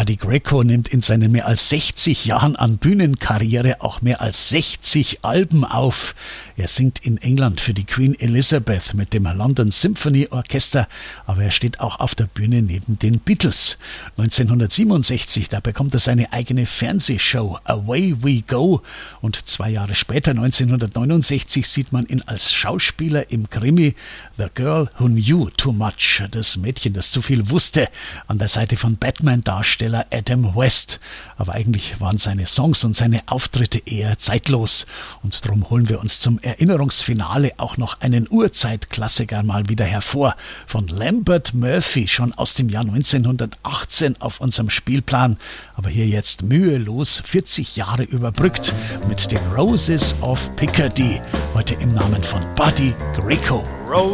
Buddy Greco nimmt in seinen mehr als 60 Jahren an Bühnenkarriere auch mehr als 60 Alben auf. Er singt in England für die Queen Elizabeth mit dem London Symphony Orchester, aber er steht auch auf der Bühne neben den Beatles. 1967, da bekommt er seine eigene Fernsehshow Away We Go und 2 Jahre später, 1969, sieht man ihn als Schauspieler im Krimi The Girl Who Knew Too Much, das Mädchen, das zu viel wusste, an der Seite von Batman-Darsteller Adam West. Aber eigentlich waren seine Songs und seine Auftritte eher zeitlos und darum holen wir uns zum Erinnerungsfinale auch noch einen Urzeitklassiker mal wieder hervor. Von Lambert Murphy, schon aus dem Jahr 1918 auf unserem Spielplan, aber hier jetzt mühelos 40 Jahre überbrückt mit den Roses of Picardy, heute im Namen von Buddy Greco.